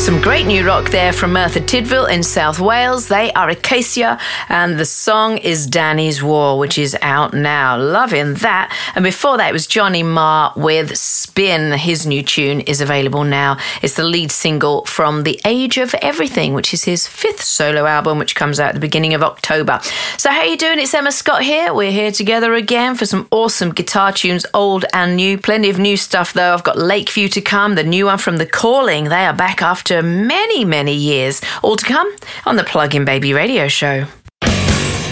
Some great new rock there from Merthyr Tydfil in South Wales. They are Acacia, and the song is Danny's War, which is out now. Loving that. And before that, it was Johnny Marr with Spin. His new tune is available now. It's the lead single from The Age of Everything, which is his 5th solo album, which comes out at the beginning of October. So how you doing? It's Emma Scott here. We're here together again for some awesome guitar tunes, old and new. Plenty of new stuff, though. I've got Lakeview to come, the new one from The Calling. They are back after many, many years. All to come on the Plug-in Baby Radio Show.